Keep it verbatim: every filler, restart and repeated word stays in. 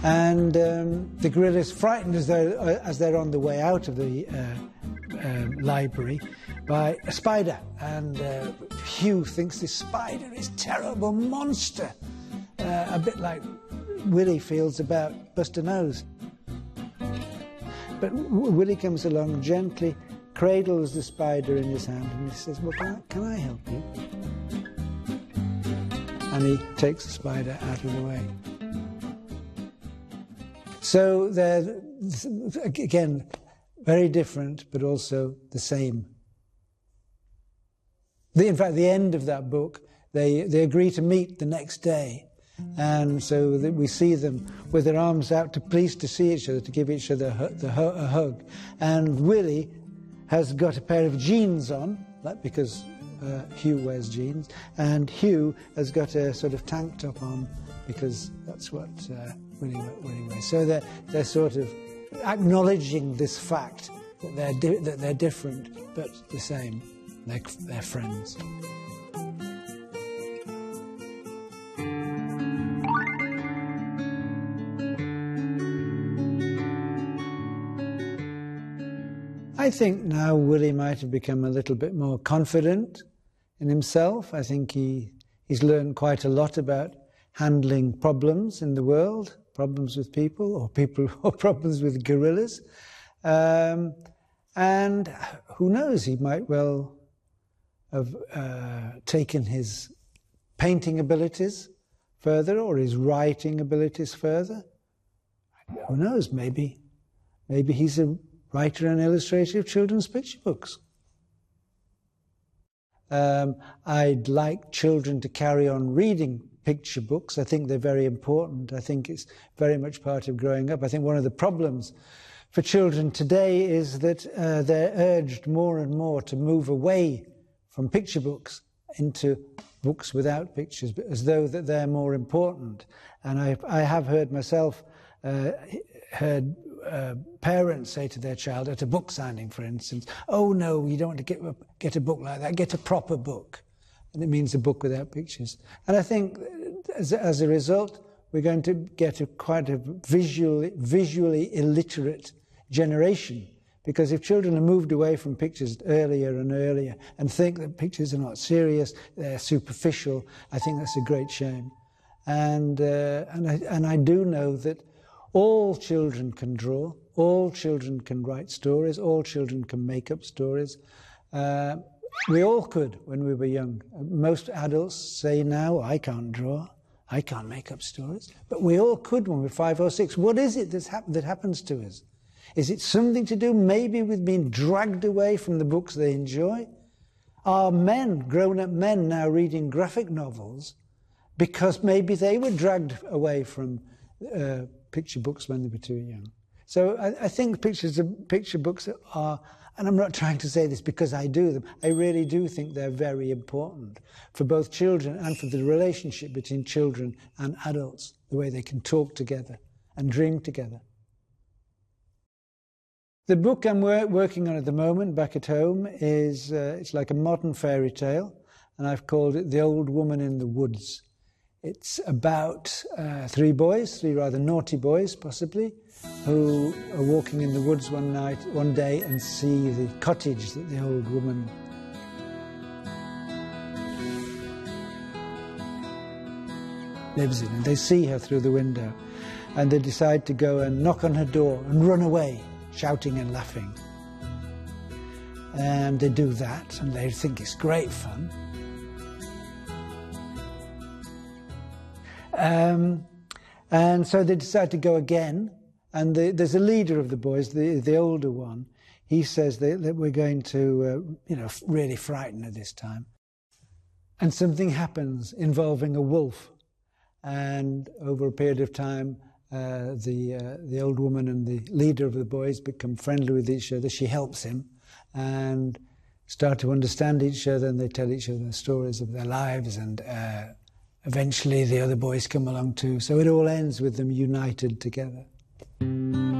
And um, the gorilla is frightened as they're, uh, as they're on the way out of the uh, um, library by a spider. And uh, Hugh thinks this spider is a terrible monster, uh, a bit like Willie feels about Buster Nose. But w Willie comes along, gently cradles the spider in his hand, and he says, well, can I, can I help you? And he takes the spider out of the way. So they're, again, very different, but also the same. The, in fact, the end of that book, they, they agree to meet the next day. And so that we see them with their arms out to pleased to see each other, to give each other a, a hug. And Willie has got a pair of jeans on, like, because uh, Hugh wears jeans, and Hugh has got a sort of tank top on because that's what uh, Willie, Willie wears. So they're, they're sort of acknowledging this fact that they're, di that they're different but the same. They're, they're friends. I think now Willie might have become a little bit more confident in himself. I think he, he's learned quite a lot about handling problems in the world, problems with people, or people or problems with gorillas. Um, and who knows, he might well have uh, taken his painting abilities further, or his writing abilities further. Who knows, maybe, maybe he's a writer and illustrator of children's picture books. Um, I'd like children to carry on reading picture books. I think they're very important. I think it's very much part of growing up. I think one of the problems for children today is that uh, they're urged more and more to move away from picture books into books without pictures, as though that they're more important. And I, I have heard myself, uh, heard Uh, parents say to their child at a book signing, for instance, oh no, you don't want to get a, get a book like that, get a proper book. And it means a book without pictures. And I think as, as a result, we're going to get a quite a visually, visually illiterate generation. Because if children are moved away from pictures earlier and earlier and think that pictures are not serious, they're superficial, I think that's a great shame. And, uh, and, I, and I do know that all children can draw, all children can write stories, all children can make up stories. Uh, we all could when we were young. Most adults say now, I can't draw, I can't make up stories. But we all could when we were five or six. What is it that's hap that happens to us? Is it something to do maybe with being dragged away from the books they enjoy? Are men, grown-up men, now reading graphic novels because maybe they were dragged away from uh, picture books when they were too young? So I, I think pictures, picture books are, and I'm not trying to say this because I do them, I really do think they're very important for both children and for the relationship between children and adults, the way they can talk together and dream together. The book I'm wor working on at the moment back at home is, uh, it's like a modern fairy tale, and I've called it The Old Woman in the Woods. It's about uh, three boys, three rather naughty boys possibly, who are walking in the woods one night, one day, and see the cottage that the old woman lives in. And they see her through the window, and they decide to go and knock on her door and run away, shouting and laughing. And they do that, and they think it's great fun. Um, and so they decide to go again, and the, there's a leader of the boys, the, the older one. He says that, that we're going to, uh, you know, really frighten her this time. And something happens involving a wolf, and over a period of time, uh, the, uh, the old woman and the leader of the boys become friendly with each other. She helps him, and start to understand each other, and they tell each other stories of their lives, and uh, eventually the other boys come along too. So it all ends with them united together.